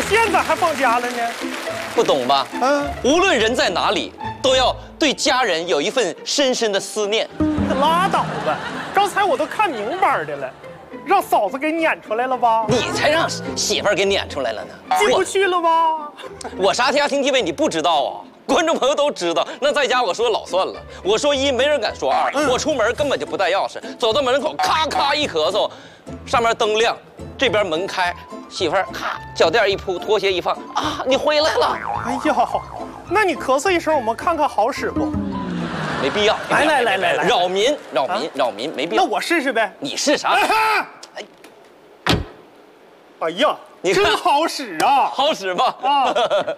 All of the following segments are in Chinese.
现在还放假了呢？ 不懂吧？ 嗯， 无论人在哪里，都要对家人有一份深深的思念。 拉倒吧，刚才我都看明白的了，让嫂子给撵出来了吧？ 你才让媳妇儿给撵出来了呢。 进不去了吧？ 我啥家庭地位你不知道啊？观众朋友都知道。那在家我说老算了，我说一没人敢说二。我出门根本就不带钥匙，走到门口咔咔一咳嗽，上面灯亮，这边门开，媳妇儿咔脚垫一铺，拖鞋一放啊，你回来了。 哎呀，那你咳嗽一声，我们看看好使不？ 没必要。 来， 扰民，没必要。 那我试试呗。 你试啥？ 哎呀， 你看真好使啊！ 好使吧？ 啊。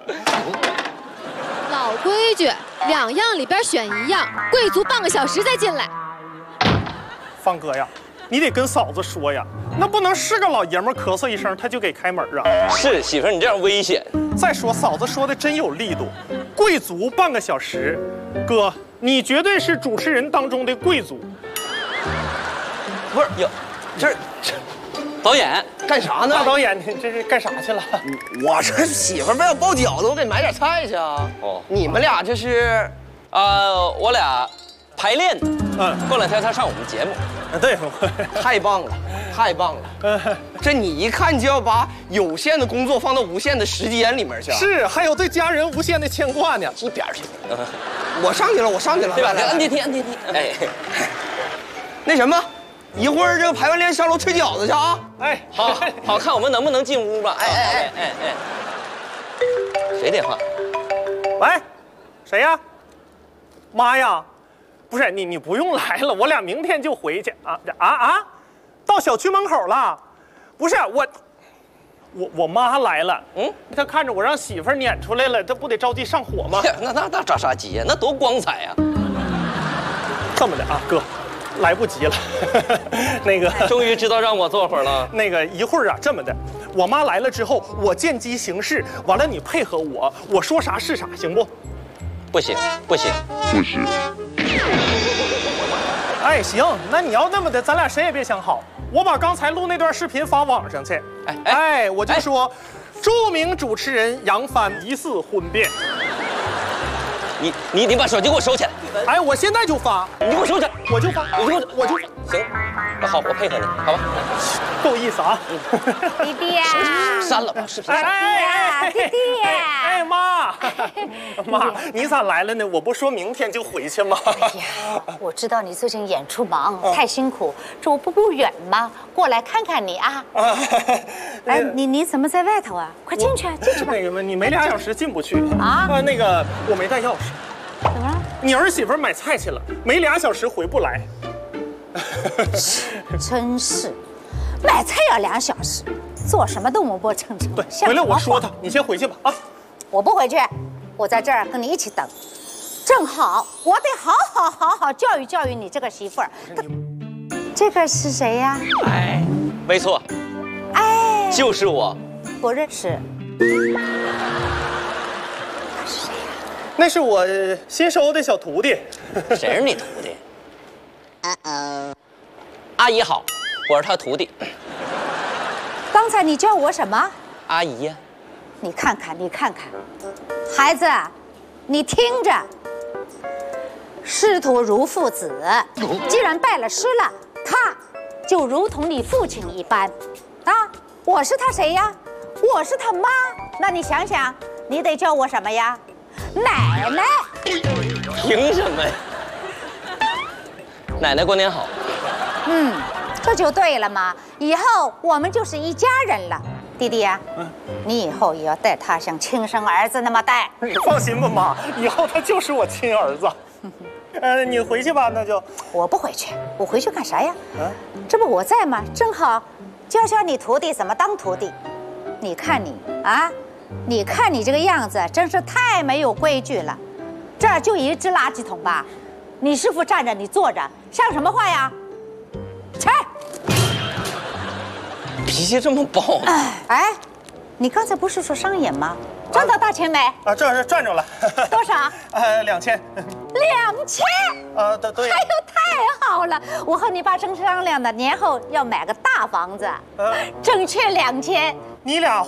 老规矩，2样里边选1样，贵族半个小时再进来。 方哥呀，你得跟嫂子说呀，那不能是个老爷们咳嗽一声他就给开门啊。 是媳妇儿，你这样危险。 再说嫂子说的真有力度，贵族半个小时，哥，你绝对是主持人当中的贵族。 不是有，这导演干啥呢？ 大导演，你这是干啥去了？ 我这媳妇儿要包饺子，我给买点菜去啊。 哦， 你们俩这是？ 我俩排练呢。过2天他上我们节目。 对， 太棒了，太棒了。这你一看就要把有限的工作放到无限的时间里面去。 是，还有对家人无限的牵挂呢。 一边去。 我上去了，我上去了。 对吧？摁电梯，摁电梯。哎， 那什么。一会儿这个排完练上楼吹饺子去啊！ 哎， 好看我们能不能进屋吧？哎，谁电话？ 喂，谁呀？妈呀，不是你不用来了，我俩明天就回去啊！到小区门口了，不是我妈来了，她看着我让媳妇儿撵出来了，她不得着急上火吗？ 那着啥急呀？那多光彩呀！ 这么的啊，哥。来不及了，那个终于知道让我坐会儿了。 那个一会儿啊，这么的，我妈来了之后，我见机行事，完了你配合我，我说啥是啥，行不？ 不行。 哎，行，那你要那么的，咱俩谁也别想好。我把刚才录那段视频发网上去。我就说，著名主持人杨帆疑似婚变。 你把手机给我收起来！ 哎，我现在就发， 你给我收起来， 我就发。 行，那好，我配合你，好吧？ 够意思啊！ 弟弟呀， 删了吧，视频。 弟弟， 哎妈，你咋来了呢？我不说明天就回去吗？ 哎呀，我知道你最近演出忙，太辛苦，这我不远吗？过来看看你啊！哎，你怎么在外头啊？快进去吧。 那个你没2小时进不去啊？ 那个我没带钥匙。 怎么了？ 你儿媳妇买菜去了，没2小时回不来。 真是，买菜要2小时，做什么都磨磨蹭蹭。 对，回来我说他，你先回去吧啊！ 我不回去，我在这儿跟你一起等。正好，我得好好教育你这个媳妇儿。这个是谁呀？ 哎，没错， 哎， 就是我。 不认识。 那是我新收的小徒弟。 谁是你徒弟？阿姨好，我是她徒弟。 刚才你叫我什么？ 阿姨呀。 你看看，孩子，你听着，师徒如父子，既然拜了师了，他就如同你父亲一般，啊，我是他谁呀？我是他妈，那你想想，你得叫我什么呀？奶奶。 凭什么呀？奶奶过年好。 这就对了嘛，以后我们就是一家人了。弟弟呀，你以后也要待他像亲生儿子那么待。 放心吧，妈，以后他就是我亲儿子。你回去吧，那就。 我不回去，我回去干啥呀？这不我在吗？正好教你徒弟怎么当徒弟。你看你啊，你看你这个样子，真是太没有规矩了。这儿就一只垃圾桶吧，你师傅站着，你坐着，像什么话呀？拆！ 脾气这么暴呢？ 哎，你刚才不是说商演吗？赚到大钱没？ 啊，这赚着了。 多少 ？2000。 2000？ 对。 哎呦，太好了！我和你爸正商量的，年后要买个大房子，挣缺2000。 你俩